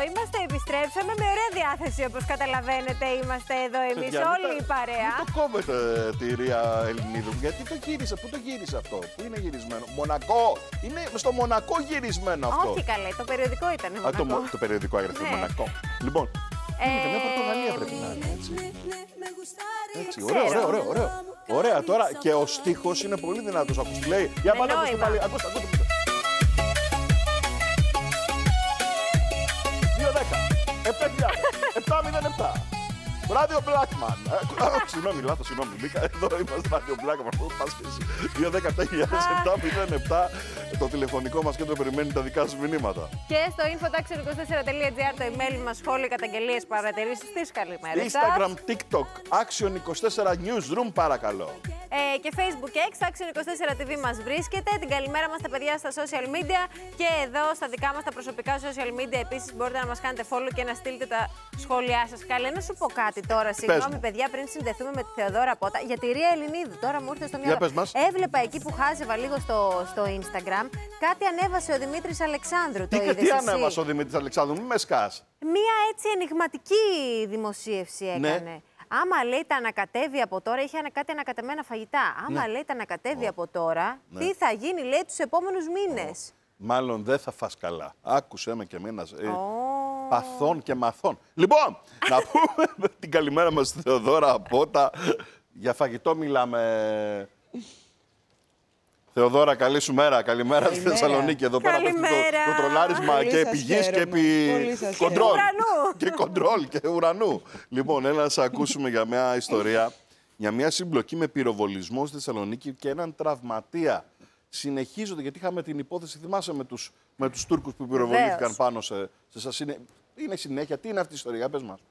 είμαστε, επιστρέψαμε με ωραία διάθεση, όπως καταλαβαίνετε. Είμαστε εδώ εμείς όλοι η παρέα. Μην το κόβετε τη Ρία Ελληνίδου, γιατί το γύρισε, πού το γύρισε αυτό, πού είναι γυρισμένο, Μονακό, είναι στο Μονακό γυρισμένο αυτό. Όχι καλέ, το περιοδικό ήταν Μονακό. Το περιοδικό έγραφε Μονακό. Λοιπόν, είναι μια Πορτογαλία πρέπει να είναι, έτσι. Έτσι, ωραίο. Ωραία, τώρα και ο στίχος είναι πολύ δυνατός, ακούς, λέει, για πάνω ακούστε πάλι, ακούστε. 707. Ράδιο Blackman. Συγγνώμη, λάθος, συγγνώμη. Εδώ είμαστε Ράδιο Blackman. Πού πας και εσύ. 2-10-7-07-07. Το τηλεφωνικό μας κέντρο περιμένει τα δικά σας μηνύματα. Και στο infotaxon24.gr το email μας, σχόλια, καταγγελίες, παρατηρήσεις. Τις καλημέρες σας. Instagram, TikTok, Action24 Newsroom, παρακαλώ. Και Facebook και X, Action24 TV μας βρίσκεται. Την καλημέρα μας τα παιδιά στα social media και εδώ στα δικά μας τα προσωπικά social media. Επίσης μπορείτε να μας κάνετε follow και να στείλετε τα σχόλιά σας. Καλέ, να σου πω κάτι τώρα, συγγνώμη παιδιά, πριν συνδεθούμε με τη Θεοδώρα Πότα. Για τη Ρία Ελληνίδου, τώρα μου ήρθε στο μυαλό. Έβλεπα εκεί που χάζευα λίγο στο Instagram, κάτι ανέβασε ο Δημήτρης Αλεξάνδρου. Τι ανέβασε ο Δημήτρης Αλεξάνδρου, μη με σκάς. Μία έτσι ενιγματική δημοσίευση έκανε. Ναι. Άμα λέει τα ανακατεύει από τώρα, είχε κάτι ανακατεμένα φαγητά. Άμα λέει τα ανακατεύει από τώρα, τι θα γίνει, λέει, τους επόμενους μήνες. Μάλλον δεν θα φας καλά. Άκουσέ με και εμένα. Παθών και μαθών. Λοιπόν, να πούμε την καλημέρα μας στη Θεοδώρα Πότα. Για φαγητό μιλάμε. Θεοδώρα, καλή σου μέρα. Καλημέρα στη Θεσσαλονίκη. Εδώ πέρα το τρολάρισμα και επί γης και επί κοντρόλ. Και κοντρόλ και ουρανού. Λοιπόν, έλα να σας ακούσουμε για μια ιστορία. Για μια συμπλοκή με πυροβολισμό στη Θεσσαλονίκη και έναν τραυματία. Συνεχίζονται, γιατί είχαμε την υπόθεση, θυμάσαι, με τους Τούρκους που πυροβολήθηκαν πάνω σε σας. Είναι συνέχεια. Τι είναι αυτή η ιστορία, πες μας.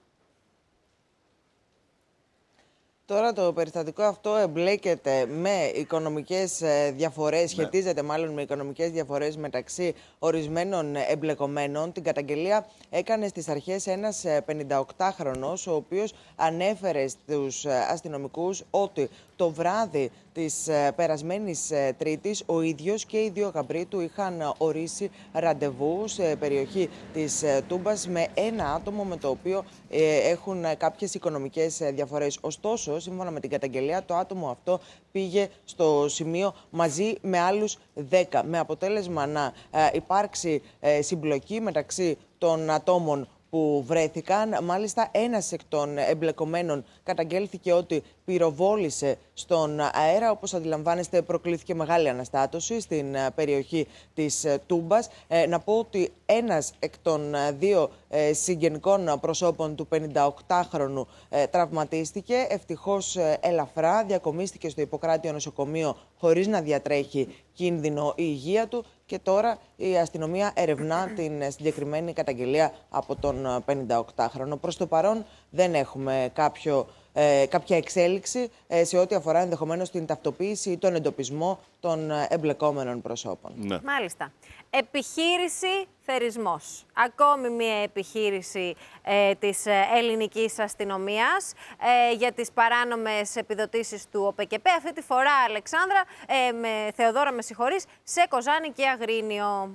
Τώρα το περιστατικό αυτό εμπλέκεται με οικονομικές διαφορές, σχετίζεται μάλλον με οικονομικές διαφορές μεταξύ ορισμένων εμπλεκομένων. Την καταγγελία έκανε στις αρχές ένας 58χρονος, ο οποίος ανέφερε στους αστυνομικούς ότι το βράδυ της περασμένης Τρίτης ο ίδιος και οι δύο γαμπροί του είχαν ορίσει ραντεβού σε περιοχή της Τούμπας με ένα άτομο με το οποίο έχουν κάποιες οικονομικές διαφορές. Ωστόσο, σύμφωνα με την καταγγελία, το άτομο αυτό πήγε στο σημείο μαζί με άλλους 10, με αποτέλεσμα να υπάρξει συμπλοκή μεταξύ των ατόμων που βρέθηκαν. Μάλιστα, ένας εκ των εμπλεκομένων καταγγέλθηκε ότι πυροβόλησε στον αέρα. Όπως αντιλαμβάνεστε, προκλήθηκε μεγάλη αναστάτωση στην περιοχή της Τούμπας. Να πω ότι ένας εκ των δύο συγγενικών προσώπων του 58χρονου τραυματίστηκε. Ευτυχώς ελαφρά, διακομίστηκε στο Ιπποκράτιο νοσοκομείο χωρίς να διατρέχει κίνδυνο η υγεία του. Και τώρα η αστυνομία ερευνά την συγκεκριμένη καταγγελία από τον 58χρονο. Προς το παρόν δεν έχουμε κάποια εξέλιξη σε ό,τι αφορά ενδεχομένως την ταυτοποίηση ή τον εντοπισμό των εμπλεκόμενων προσώπων. Ναι. Μάλιστα. Επιχείρηση θερισμός. Ακόμη μια επιχείρηση της ελληνικής αστυνομίας για τις παράνομες επιδοτήσεις του ΟΠΕΚΕΠΕ. Αυτή τη φορά, Αλεξάνδρα, Θεοδώρα, με συγχωρείς, σε Κοζάνη και Αγρίνιο.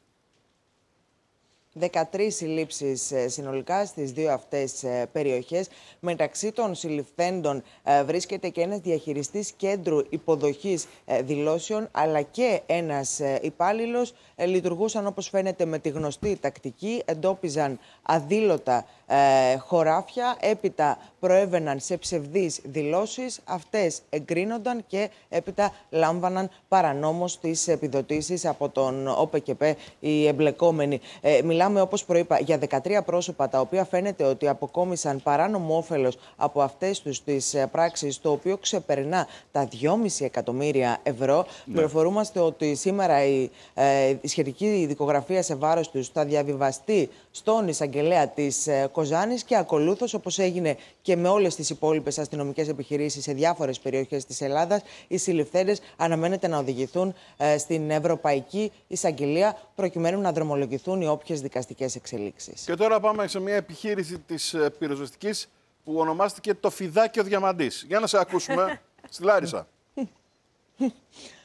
13 συλλήψεις συνολικά στις δύο αυτές περιοχές. Μεταξύ των συλληφθέντων βρίσκεται και ένας διαχειριστής κέντρου υποδοχής δηλώσεων, αλλά και ένας υπάλληλος. Λειτουργούσαν, όπως φαίνεται, με τη γνωστή τακτική. Εντόπιζαν αδήλωτα χωράφια, έπειτα προέβαιναν σε ψευδείς δηλώσεις. Αυτές εγκρίνονταν και έπειτα λάμβαναν παρανόμως τις επιδοτήσεις από τον ΟΠΕΚΕΠΕ οι εμπλεκόμενοι. Μιλάμε, όπως προείπα, για 13 πρόσωπα τα οποία φαίνεται ότι αποκόμισαν παράνομο όφελος από αυτές τους τις πράξεις, το οποίο ξεπερνά τα 2,5 εκατομμύρια ευρώ. Πληροφορούμαστε ότι σήμερα η σχετική δικογραφία σε βάρος τους θα διαβιβαστεί στον εισαγγελέα της Κοζάνης και ακολούθως, όπως έγινε και με όλες τις υπόλοιπες αστυνομικές επιχειρήσεις σε διάφορες περιοχές της Ελλάδας, οι συλληφθέντες αναμένεται να οδηγηθούν στην Ευρωπαϊκή Εισαγγελία προκειμένου να δρομολογηθούν οι όποιες δικαστικές εξελίξεις. Και τώρα πάμε σε μια επιχείρηση της πυροσβεστικής που ονομάστηκε το Φιδάκι ο Διαμαντής. Για να σε ακούσουμε στη Λάρισα.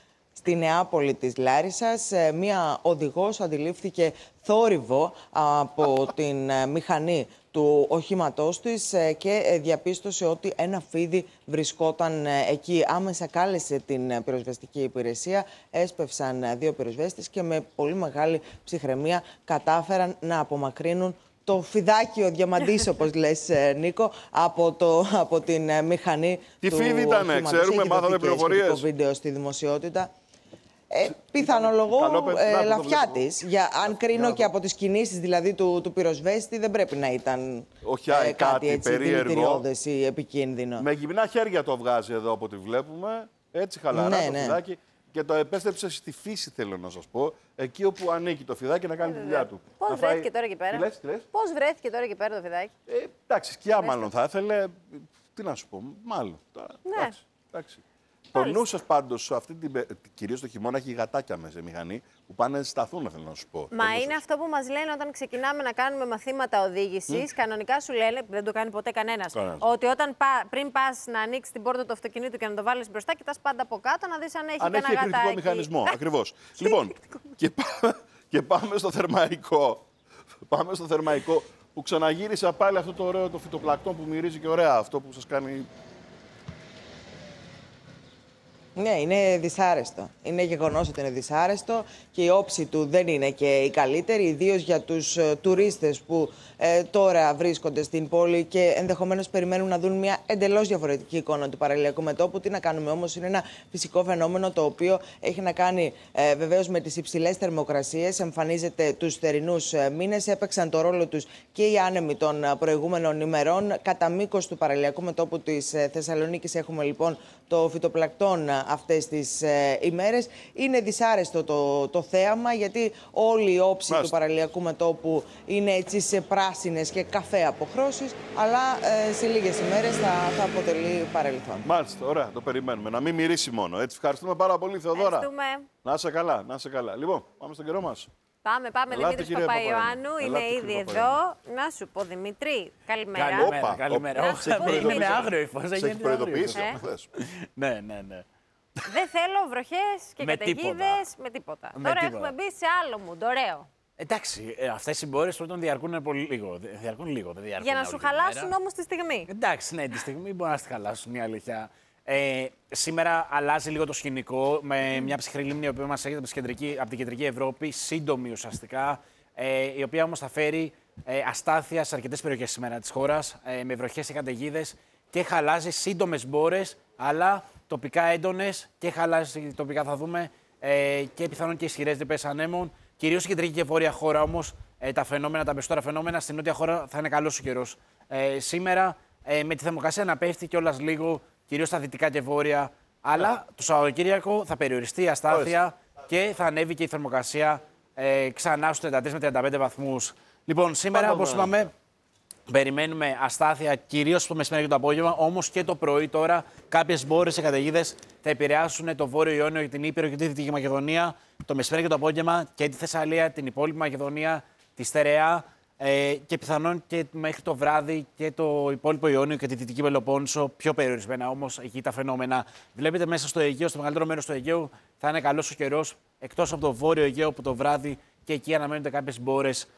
στη Νεάπολη της Λάρισσας. Μία οδηγός αντιλήφθηκε θόρυβο από την μηχανή του οχήματός της και διαπίστωσε ότι ένα φίδι βρισκόταν εκεί. Άμεσα κάλεσε την πυροσβεστική υπηρεσία, έσπευσαν 2 πυροσβέστες και με πολύ μεγάλη ψυχραιμία κατάφεραν να απομακρύνουν το φιδάκι, ο διαμαντής, όπως λες, Νίκο, από την μηχανή του οχήματος. Τι φίδι ήτανε, ξέρουμε, μάθαμε πληροφορίες. Το βίντεο στη δημοσιότητα. Πιθανολογώ Λαφιάτης. Αν κρίνω και από τις κινήσεις δηλαδή του πυροσβέστη, δεν πρέπει να ήταν κάτι έτσι δηλητηριώδες ή επικίνδυνο. Με γυμνά χέρια το βγάζει εδώ από ό,τι βλέπουμε. Έτσι χαλαρά το φιδάκι. Και το επέστρεψε στη φύση, θέλω να σας πω, εκεί όπου ανήκει το φιδάκι να κάνει τη δουλειά του. Πώς βρέθηκε τώρα εκεί πέρα? Πώς βρέθηκε τώρα εκεί πέρα το φιδάκι? Εντάξει, σκιά μάλλον θα ήθελε. Τι να σου πω, μάλλον. Ναι. Εντάξει. Το νου σας πάντως, κυρίως το χειμώνα, έχει γατάκια μέσα σε μηχανή που πάνε να σταθούν, θέλω να σου πω. Μα είναι αυτό που μας λένε όταν ξεκινάμε να κάνουμε μαθήματα οδήγησης. Κανονικά σου λένε, δεν το κάνει ποτέ κανένας, ότι πριν πας να ανοίξεις την πόρτα του αυτοκινήτου και να το βάλεις μπροστά, κοιτάς πάντα από κάτω να δεις αν έχει κανένα γατάκι. Εκρηκτικό μηχανισμό, ακριβώς. Λοιπόν, και πάμε στο θερμαϊκό. Πάμε στο θερμαϊκό που ξαναγύρισα πάλι αυτό το ωραίο το φυτοπλακτόν που μυρίζει και ωραία, αυτό που σας κάνει. Ναι, είναι δυσάρεστο. Είναι γεγονός ότι είναι δυσάρεστο και η όψη του δεν είναι και η καλύτερη, ιδίως για τους τουρίστες που τώρα βρίσκονται στην πόλη και ενδεχομένως περιμένουν να δουν μια εντελώς διαφορετική εικόνα του παραλιακού μετώπου. Τι να κάνουμε όμως, είναι ένα φυσικό φαινόμενο το οποίο έχει να κάνει βεβαίως με τις υψηλές θερμοκρασίες. Εμφανίζεται τους θερινούς μήνες, έπαιξαν το ρόλο τους και οι άνεμοι των προηγούμενων ημερών. Κατά μήκος του παραλιακού μετώπου της Θεσσαλονίκης έχουμε λοιπόν το φυτοπλακτόν αυτές τις ημέρες. Είναι δυσάρεστο το θέαμα, γιατί όλη η όψη του παραλιακού μετώπου είναι έτσι σε πράσινες και καφέ αποχρώσεις, αλλά σε λίγες ημέρες θα αποτελεί παρελθόν. Μάλιστα, ωραία, το περιμένουμε. Να μην μυρίσει μόνο. Έτσι, ευχαριστούμε πάρα πολύ, Θεοδώρα. Να είσαι καλά, να είσαι καλά. Λοιπόν, πάμε στον καιρό μας. Πάμε. Δημήτρης Παπαϊωάννου είναι ήδη εδώ. Να σου πω, Δημήτρη, καλημέρα. Καλημέρα. Είναι με άγριο ύφος. Σε έχει προειδοποιήσει από χθες. Ναι. Δεν θέλω βροχές και καταιγίδες με τίποτα. Τώρα έχουμε μπει σε άλλο mood, ωραίο. Εντάξει, αυτές οι συμπόρειες πρώτον διαρκούν πολύ λίγο. Διαρκούν λίγο, δεν διαρκούν. Για να σου χαλάσουν όμως τη στιγμή. Εντάξει, ναι, τη στιγμή μπορεί να στη χαλάσουν, η αλήθεια. Σήμερα αλλάζει λίγο το σκηνικό με μια ψυχρή λίμνη η οποία μας έρχεται από την κεντρική Ευρώπη, σύντομη ουσιαστικά, η οποία όμως θα φέρει αστάθεια σε αρκετές περιοχές σήμερα της χώρας, με βροχές και καταιγίδες και χαλάζει σύντομες μπόρες, αλλά τοπικά έντονες και χαλάζει τοπικά θα δούμε και πιθανόν και ισχυρές ρήπες ανέμων. Κυρίως στην κεντρική και βόρεια χώρα όμως τα περισσότερα φαινόμενα, στην νότια χώρα θα είναι καλός ο καιρός. Σήμερα με τη θερμοκρασία να πέφτει κιόλας λίγο, κυρίως στα δυτικά και βόρεια, αλλά το Σαββατοκύριακο θα περιοριστεί η αστάθεια και θα ανέβει και η θερμοκρασία ξανά στους 33 με 35 βαθμούς. Λοιπόν, σήμερα, όπως είπαμε, περιμένουμε αστάθεια κυρίως το μεσημέρι και το απόγευμα, όμως και το πρωί τώρα κάποιες μπόρες και καταιγίδες θα επηρεάσουν το Βόρειο Ιόνιο, την Ήπειρο και τη Δυτική Μακεδονία, το μεσημέρι και το απόγευμα και τη Θεσσαλία, την υπόλοιπη Μακεδονία, τη Στερεά και πιθανόν και μέχρι το βράδυ και το υπόλοιπο Ιόνιο και τη Δυτική Πελοπόννησο, πιο περιορισμένα όμως εκεί τα φαινόμενα. Βλέπετε μέσα στο Αιγαίο, στο μεγαλύτερο μέρος του Αιγαίου θα είναι καλός ο καιρός, εκτός από το Βόρειο Αιγαίο που το βράδυ και εκεί αναμένονται κάποιες μπόρες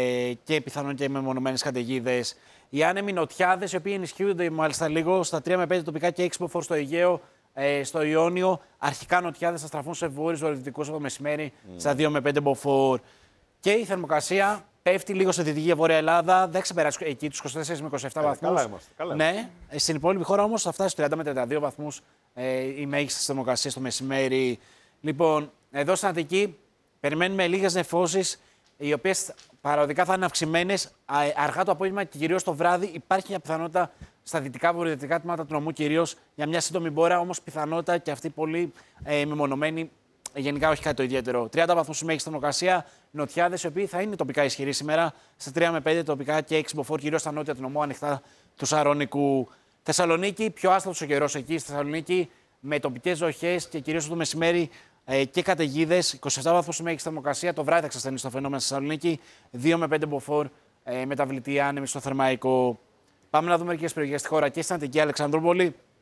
και πιθανόν και μεμονωμένες καταιγίδες. Οι άνεμοι νοτιάδες, οι οποίοι ενισχύονται μάλιστα λίγο στα 3 με 5 τοπικά και 6 μποφόρ στο Αιγαίο, στο Ιόνιο. Αρχικά νοτιάδες θα στραφούν σε βόρειους βορειοδυτικούς από το μεσημέρι στα 2 με 5 μποφόρ. Και η θερμοκρασία πέφτει λίγο στη Δυτική και Βόρεια Ελλάδα. Δεν ξεπεράσει εκεί τους 24 με 27 βαθμούς. Καλά ναι. Στην υπόλοιπη χώρα όμως θα φτάσει στους 30 με 32 βαθμούς η μέγιστη θερμοκρασία στο μεσημέρι. Λοιπόν, εδώ στην Αττική περιμένουμε λίγες νεφώσεις, οι οποίες παραδικά θα είναι αυξημένες. Αργά το απόγευμα και κυρίως το βράδυ υπάρχει μια πιθανότητα στα δυτικά βορειοδυτικά τμήματα του νομού κυρίως για μια σύντομη μπόρα, όμως πιθανότητα και αυτή πολύ μεμονωμένη. Γενικά όχι κάτι το ιδιαίτερο. 30 βαθμούς μέγιστη θερμοκρασία, νοτιάδες οι οποίοι θα είναι τοπικά ισχυροί σήμερα, στα 3 με 5 τοπικά και 6 μποφόρ, κυρίως στα νότια του νομού, ανοιχτά του Σαρονικού. Θεσσαλονίκη, πιο άστατος ο καιρός εκεί στη Θεσσαλονίκη, με τοπικές ζοχές και κυρίως το μεσημέρι και καταιγίδες. 27 βαθμούς μέγιστη θερμοκρασία, το βράδυ θα εξασθενήσει το φαινόμενο στη Θεσσαλονίκη, 2 με 5 μποφόρ, μεταβλητή άνεμη στο Θερμαϊκό. Πάμε να δούμε μερικές περιοχές στη χώρα και στην Αττική Αλεξανδρούπολη.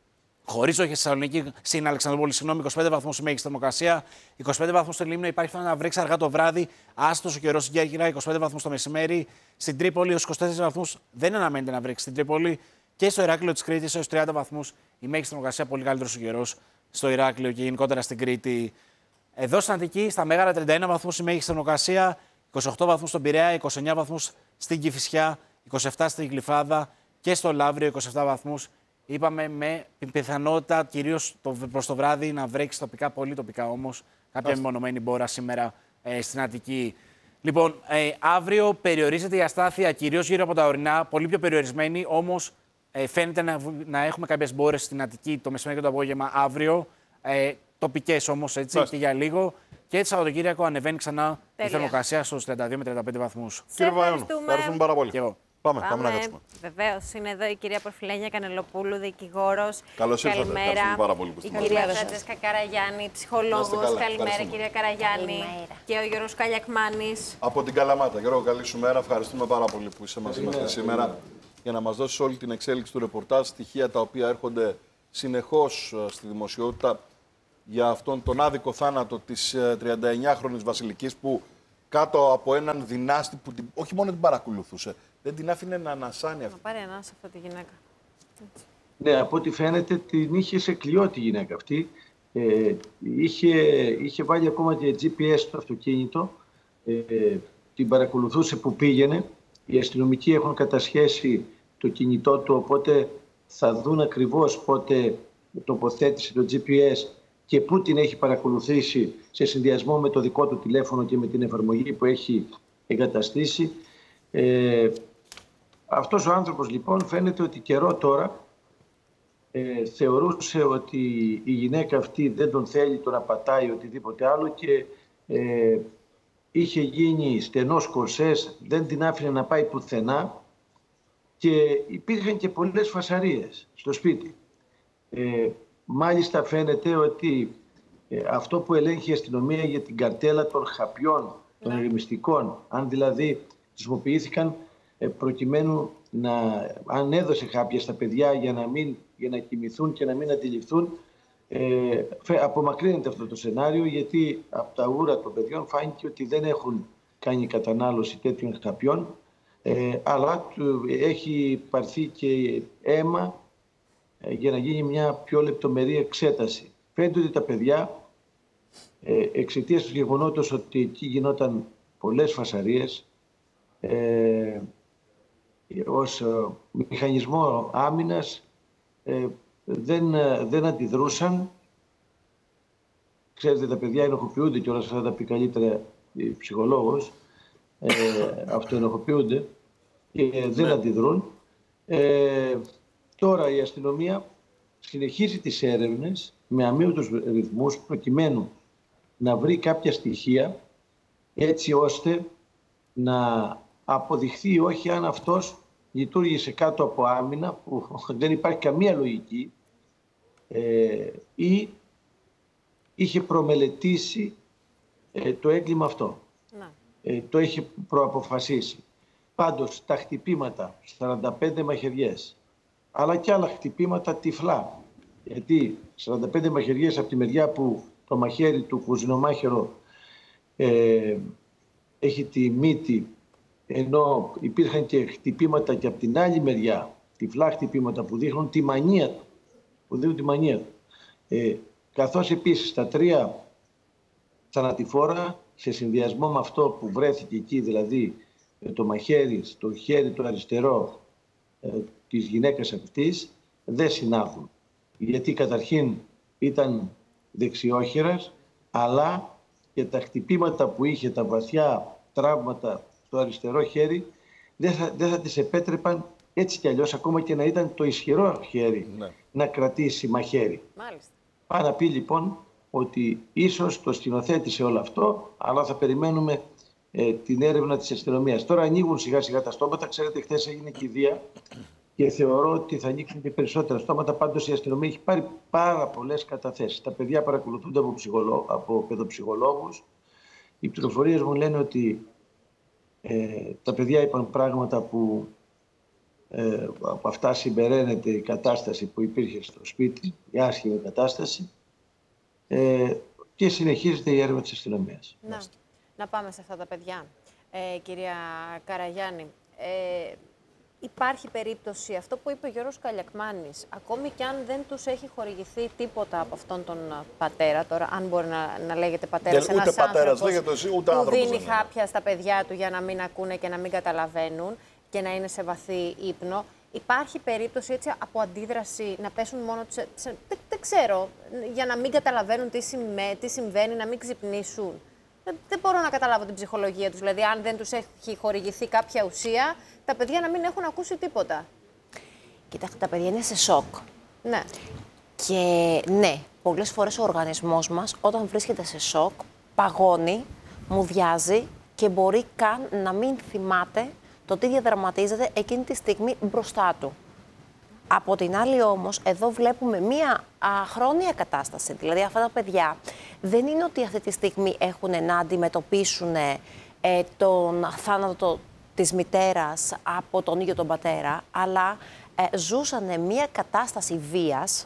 χωρίς όχι στη Θεσσαλονίκη, στην Αλεξανδρούπολη, 25 βαθμούς η μέγιστη θερμοκρασία. 25 βαθμούς στο Λίμνο, υπάρχει πιθανότητα να βρέξει αργά το βράδυ. Άστος ο καιρός στην Κέρκυρα, 25 βαθμούς το μεσημέρι. Στην Τρίπολη, έως 24 βαθμούς δεν αναμένεται να βρέξει στην Τρίπολη. Και στο Ηράκλειο της Κρήτης, έως 30 βαθμούς η μέγιστη θερμοκρασία, πολύ καλύτερος ο καιρός στο Ηράκλειο και γενικότερα στην Κρήτη. Εδώ στην Αττική, στα Μέγαρα, 31 βαθμούς η μέγιστη θερμοκρασία, 28 βαθμούς στον Πειραιά, 29 βαθμούς στην Κηφισιά, 27 στην Γλυφάδα και στο Λαύριο, 27 βαθμούς. Είπαμε με πιθανότητα κυρίως προς το βράδυ να βρέξει τοπικά, πολύ τοπικά όμως, κάποια μεμονωμένη μπόρα σήμερα στην Αττική. Λοιπόν, αύριο περιορίζεται η αστάθεια κυρίως γύρω από τα ορεινά, πολύ πιο περιορισμένη, όμως φαίνεται να έχουμε κάποιες μπόρες στην Αττική το μεσημέρι και το απόγευμα αύριο. Τοπικές όμως, έτσι, και για λίγο. Και έτσι Σαββατοκύριακο ανεβαίνει ξανά η θερμοκρασία στους 32 με 35 βαθμούς. Κύριε Βαϊόνου, ευχαριστούμε πάρα πολύ. Πάμε να κάτσουμε. Βεβαίως, είναι εδώ η κυρία Πορφυλένια Κανελοπούλου, δικηγόρος. Καλώς ήρθατε. Ευχαριστούμε πάρα πολύ που η κυρία Φραντσέσκα Καραγιάννη, ψυχολόγος. Καλημέρα, κυρία Καραγιάννη. Και ο Γιώργος Καλιακμάνης. Από την Καλαμάτα. Γιώργο, καλή σου μέρα. Ευχαριστούμε πάρα πολύ που είσαι μαζί μας σήμερα για να μας δώσεις όλη την εξέλιξη του ρεπορτάζ, στοιχεία τα οποία έρχονται συνεχώς στη δημοσιότητα για αυτόν τον άδικο θάνατο της 39χρονης Βασιλικής που κάτω από έναν δυνάστη που όχι μόνο την παρακολουθούσε, δεν την άφηνε να ανασάνει αυτή. Να πάρει ανάσα αυτή τη γυναίκα. Ναι, από ό,τι φαίνεται την είχε σε κλειό τη γυναίκα αυτή. Είχε βάλει ακόμα και GPS στο αυτοκίνητο. Την παρακολουθούσε που πήγαινε. Οι αστυνομικοί έχουν κατασχέσει το κινητό του, οπότε θα δουν ακριβώς πότε τοποθέτησε το GPS και πού την έχει παρακολουθήσει σε συνδυασμό με το δικό του τηλέφωνο και με την εφαρμογή που έχει εγκαταστήσει. Αυτός ο άνθρωπος λοιπόν φαίνεται ότι καιρό τώρα θεωρούσε ότι η γυναίκα αυτή δεν τον θέλει, τον απατάει οτιδήποτε άλλο και είχε γίνει στενός κορσές, δεν την άφηνε να πάει πουθενά και υπήρχαν και πολλές φασαρίες στο σπίτι. Μάλιστα φαίνεται ότι αυτό που ελέγχει η αστυνομία για την καρτέλα των χαπιών, των ερεμιστικών, αν δηλαδή χρησιμοποιήθηκαν προκειμένου αν έδωσε χάπια στα παιδιά για να κοιμηθούν και να μην αντιληφθούν, απομακρύνεται αυτό το σενάριο, γιατί από τα ούρα των παιδιών φάνηκε ότι δεν έχουν κάνει κατανάλωση τέτοιων χαπιών, αλλά έχει πάρθει και αίμα για να γίνει μια πιο λεπτομερή εξέταση. Φαίνεται ότι τα παιδιά, εξαιτίας του γεγονότος ότι εκεί γινόταν πολλές φασαρίες, ως μηχανισμό άμυνας δεν αντιδρούσαν. Ξέρετε, τα παιδιά ενοχοποιούνται και όλα αυτά τα πει καλύτερα η ψυχολόγος. Αυτοενοχοποιούνται και δεν αντιδρούν. Τώρα η αστυνομία συνεχίζει τις έρευνες με αμύωτους ρυθμούς προκειμένου να βρει κάποια στοιχεία έτσι ώστε να αποδειχθεί όχι αν αυτός λειτουργήσε κάτω από άμυνα που δεν υπάρχει καμία λογική ή είχε προμελετήσει το έγκλημα αυτό. Το είχε προαποφασίσει. Πάντως τα χτυπήματα, 45 μαχαιριές, αλλά και άλλα χτυπήματα τυφλά. Γιατί 45 μαχαιριές από τη μεριά που το μαχαίρι του κουζινομάχαιρο έχει τη μύτη, ενώ υπήρχαν και χτυπήματα και από την άλλη μεριά, τυφλά χτυπήματα που δείχνουν τη μανία του. Καθώς επίσης τα τρία θανατηφόρα, σε συνδυασμό με αυτό που βρέθηκε εκεί, δηλαδή το μαχαίρι στο χέρι το αριστερό της γυναίκας αυτής, δεν συνάδουν. Γιατί καταρχήν ήταν δεξιόχειρας, αλλά και τα χτυπήματα που είχε, τα βαθιά τραύματα στο αριστερό χέρι, δεν θα τις επέτρεπαν έτσι κι αλλιώς, ακόμα και να ήταν το ισχυρό χέρι, να κρατήσει μαχαίρι. Μάλιστα. Πάει να πει λοιπόν ότι ίσως το σκηνοθέτησε όλο αυτό, αλλά θα περιμένουμε την έρευνα της αστυνομίας. Τώρα ανοίγουν σιγά σιγά τα στόματα. Ξέρετε, χθες έγινε κηδεία και θεωρώ ότι θα ανοίξουν και περισσότερα στόματα. Πάντως η αστυνομία έχει πάρει πάρα πολλές καταθέσεις. Τα παιδιά παρακολουθούνται από παιδοψυχολόγους. Οι πληροφορίες μου λένε ότι τα παιδιά είπαν πράγματα που από αυτά συμπεραίνεται η κατάσταση που υπήρχε στο σπίτι, η άσχημη κατάσταση, και συνεχίζεται η έρευνα της αστυνομίας. Να πάμε σε αυτά τα παιδιά, κυρία Καραγιάννη. Υπάρχει περίπτωση, αυτό που είπε ο Γιώργος Καλιακμάνης, ακόμη και αν δεν τους έχει χορηγηθεί τίποτα από αυτόν τον πατέρα, τώρα αν μπορεί να λέγεται πατέρας, ένας άνθρωπος που δίνει χάπια στα παιδιά του για να μην ακούνε και να μην καταλαβαίνουν και να είναι σε βαθύ ύπνο, υπάρχει περίπτωση έτσι από αντίδραση να πέσουν μόνο τους, δεν ξέρω, για να μην καταλαβαίνουν τι συμβαίνει, να μην ξυπνήσουν? Δεν μπορώ να καταλάβω την ψυχολογία τους. Δηλαδή, αν δεν τους έχει χορηγηθεί κάποια ουσία, τα παιδιά να μην έχουν ακούσει τίποτα. Κοιτάξτε, τα παιδιά είναι σε σοκ. Ναι. Και ναι, πολλές φορές ο οργανισμός μας, όταν βρίσκεται σε σοκ, παγώνει, μουδιάζει και μπορεί καν να μην θυμάται το τι διαδραματίζεται εκείνη τη στιγμή μπροστά του. Από την άλλη όμως, εδώ βλέπουμε μία χρόνια κατάσταση. Δηλαδή, αυτά τα παιδιά δεν είναι ότι αυτή τη στιγμή έχουν να αντιμετωπίσουν τον θάνατο της μητέρας από τον ίδιο τον πατέρα, αλλά ζούσαν μία κατάσταση βίας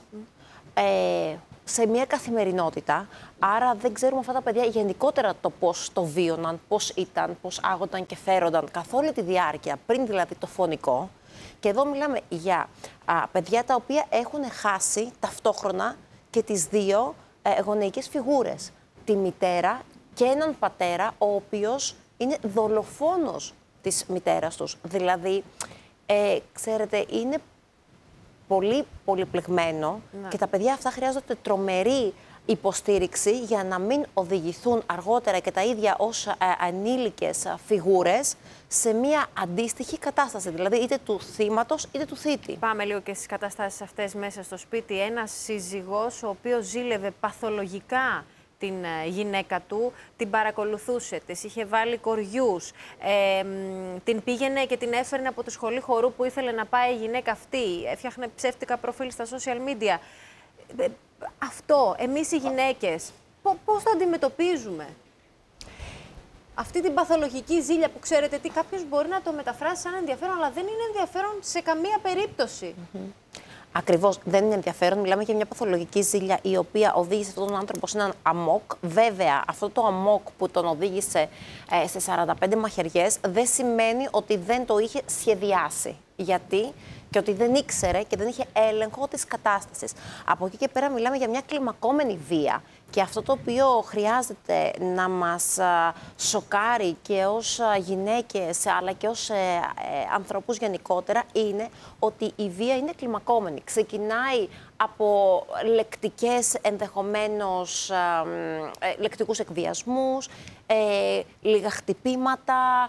σε μία καθημερινότητα. Άρα δεν ξέρουμε αυτά τα παιδιά γενικότερα το πώς το βίωναν, πώς ήταν, πώς άγονταν και φέρονταν καθ' όλη τη διάρκεια, πριν δηλαδή το φωνικό. Και εδώ μιλάμε για παιδιά τα οποία έχουν χάσει ταυτόχρονα και τις δύο γονεϊκές φιγούρες. Τη μητέρα και έναν πατέρα, ο οποίος είναι δολοφόνος της μητέρας τους. Δηλαδή, ξέρετε, είναι πολύ πολυπλεγμένο και τα παιδιά αυτά χρειάζονται τρομερή υποστήριξη για να μην οδηγηθούν αργότερα και τα ίδια ως ανήλικες φιγούρες σε μια αντίστοιχη κατάσταση, δηλαδή είτε του θύματος είτε του θήτη. Πάμε λίγο και στις καταστάσεις αυτές μέσα στο σπίτι. Ένας σύζυγος ο οποίος ζήλευε παθολογικά την γυναίκα του, την παρακολουθούσε, της είχε βάλει κοριούς, την πήγαινε και την έφερνε από τη σχολή χορού που ήθελε να πάει η γυναίκα αυτή, έφτιαχνε ψεύτικα προφίλ στα social media. Αυτό, εμείς οι γυναίκες, πώς το αντιμετωπίζουμε? Αυτή την παθολογική ζήλια που ξέρετε τι, κάποιος μπορεί να το μεταφράσει σαν ενδιαφέρον, αλλά δεν είναι ενδιαφέρον σε καμία περίπτωση. Ακριβώς, δεν είναι ενδιαφέρον. Μιλάμε για μια παθολογική ζήλια η οποία οδήγησε αυτόν τον άνθρωπο σε έναν αμόκ. Βέβαια, αυτό το αμόκ που τον οδήγησε σε 45 μαχαιριές δεν σημαίνει ότι δεν το είχε σχεδιάσει. Γιατί? Και ότι δεν ήξερε και δεν είχε έλεγχο της κατάστασης. Από εκεί και πέρα μιλάμε για μια κλιμακόμενη βία. Και αυτό το οποίο χρειάζεται να μας σοκάρει και ως γυναίκες αλλά και ως ανθρώπους γενικότερα είναι ότι η βία είναι κλιμακόμενη. Ξεκινάει από λεκτικές ενδεχομένως λεκτικούς εκβιασμούς, λίγα χτυπήματα,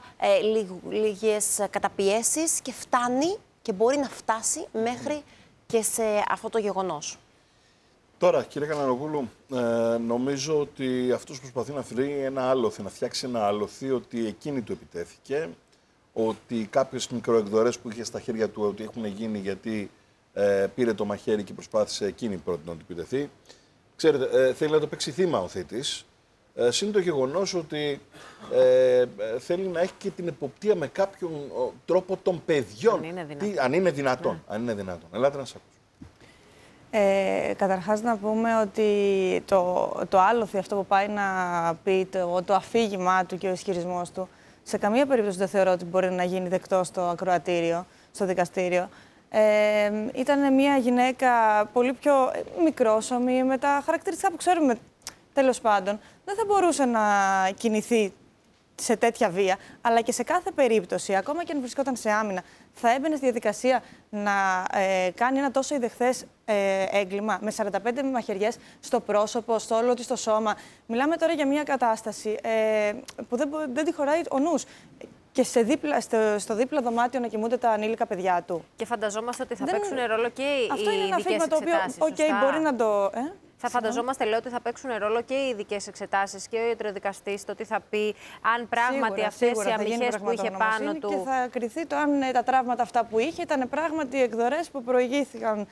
λίγες καταπιέσεις και φτάνει και μπορεί να φτάσει μέχρι και σε αυτό το γεγονός. Τώρα, κύριε Καναλογούλου, νομίζω ότι αυτός προσπαθεί να βρει ένα άλοθη, να φτιάξει ένα άλοθη ότι εκείνη του επιτέθηκε, ότι κάποιες μικροεκδορές που είχε στα χέρια του ότι έχουν γίνει γιατί πήρε το μαχαίρι και προσπάθησε εκείνη πρώτη να του επιτεθεί. Ξέρετε, θέλει να το παίξει θύμα ο θήτης. Συν το γεγονός ότι θέλει να έχει και την εποπτεία με κάποιον τρόπο των παιδιών. Αν είναι δυνατόν. Αν είναι δυνατόν. Ελάτε να σας ακούσω. Καταρχάς να πούμε ότι το άλοθη αυτό που πάει να πει, το αφήγημά του και ο ισχυρισμός του, σε καμία περίπτωση δεν θεωρώ ότι μπορεί να γίνει δεκτό στο ακροατήριο, στο δικαστήριο. Ήταν μια γυναίκα πολύ πιο μικρόσωμη, με τα χαρακτηριστικά που ξέρουμε, τέλος πάντων. Δεν θα μπορούσε να κινηθεί σε τέτοια βία, αλλά και σε κάθε περίπτωση, ακόμα και αν βρισκόταν σε άμυνα, θα έμπαινε στη διαδικασία να κάνει ένα τόσο ιδεχθές έγκλημα με 45 μαχαιριές στο πρόσωπο, στο όλο της το σώμα. Μιλάμε τώρα για μια κατάσταση που δεν τη χωράει ο νους. Και στο δίπλα δωμάτιο να κοιμούνται τα ανήλικα παιδιά του. Και φανταζόμαστε ότι θα παίξουν ρόλο και οι αυτό είναι ένα ειδικές αφήγημα το οποίο, μπορεί να το... Θα φανταζόμαστε, λέω, ότι θα παίξουν ρόλο και οι ειδικές εξετάσεις και ο ιατροδικαστής, το τι θα πει, αν πράγματι αυτές οι αμυχές που είχε πάνω του. Και θα κριθεί το αν τα τραύματα αυτά που είχε ήταν πράγματι εκδορές που προηγήθηκαν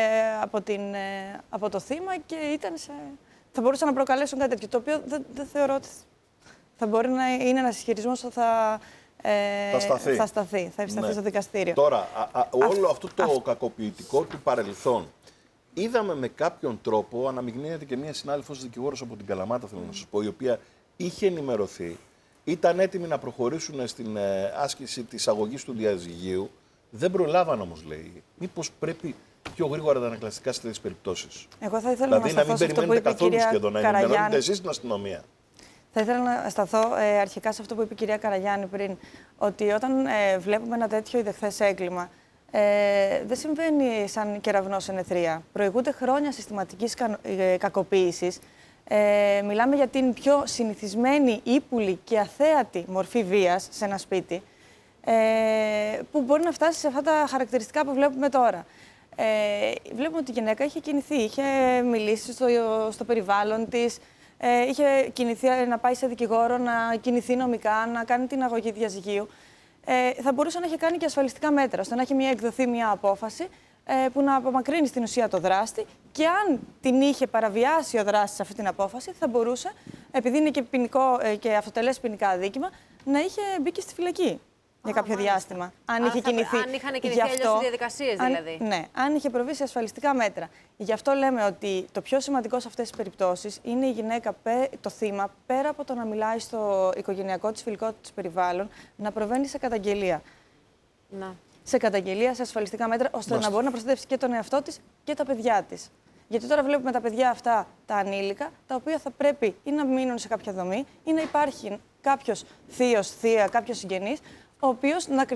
από το θύμα και θα μπορούσαν να προκαλέσουν κάτι τέτοιο. Το οποίο δεν θεωρώ ότι θα μπορεί να είναι ένας ισχυρισμός που θα θα σταθεί στο δικαστήριο. Τώρα, όλο αυτό το κακοποιητικό του παρελθόν, είδαμε με κάποιον τρόπο, αναμειγνύεται και μία συνάδελφος δικηγόρος από την Καλαμάτα, θέλω να σας πω, η οποία είχε ενημερωθεί, ήταν έτοιμοι να προχωρήσουν στην άσκηση της αγωγής του διαζυγίου. Δεν προλάβαν όμως, λέει. Μήπως πρέπει πιο γρήγορα τα ανακλαστικά σε τέτοιες περιπτώσεις? Εγώ θα ήθελα δηλαδή, να μην περιμένετε καθόλου σχεδόν, να ενημερώνετε εσείς την αστυνομία. Θα ήθελα να σταθώ αρχικά σε αυτό που είπε η κυρία Καραγιάννη πριν, ότι όταν βλέπουμε ένα τέτοιο ιδεχθές έγκλημα, δεν συμβαίνει σαν κεραυνό σε νεθρία. Προηγούνται χρόνια συστηματικής κακοποίησης. Μιλάμε για την πιο συνηθισμένη, ύπουλη και αθέατη μορφή βίας σε ένα σπίτι, που μπορεί να φτάσει σε αυτά τα χαρακτηριστικά που βλέπουμε τώρα. Βλέπουμε ότι η γυναίκα είχε κινηθεί, είχε μιλήσει στο περιβάλλον της, είχε κινηθεί να πάει σε δικηγόρο, να κινηθεί νομικά, να κάνει την αγωγή διαζυγίου. Θα μπορούσε να έχει κάνει και ασφαλιστικά μέτρα, ώστε να έχει εκδοθεί μια απόφαση που να απομακρύνει στην ουσία το δράστη, και αν την είχε παραβιάσει ο δράστης αυτή την απόφαση, θα μπορούσε, επειδή είναι και ποινικό και αυτοτελές ποινικά αδίκημα, να είχε μπει και στη φυλακή για κάποιο διάστημα. Αν είχε κινηθεί. Αν είχαν κινηθεί αλλιώς οι διαδικασίες, δηλαδή. Ναι, αν είχε προβεί σε ασφαλιστικά μέτρα. Γι' αυτό λέμε ότι το πιο σημαντικό σε αυτές τις περιπτώσεις είναι η γυναίκα, το θύμα, πέρα από το να μιλάει στο οικογενειακό της, φιλικό της περιβάλλον, να προβαίνει σε καταγγελία. Να. Σε καταγγελία, σε ασφαλιστικά μέτρα, ώστε να μπορεί να προστατεύσει και τον εαυτό της και τα παιδιά της. Γιατί τώρα βλέπουμε τα παιδιά αυτά, τα ανήλικα, τα οποία θα πρέπει ή να μείνουν σε κάποια δομή ή να υπάρχει κάποιος θείος, θεία, κάποιος συγγενής, ο οποίος να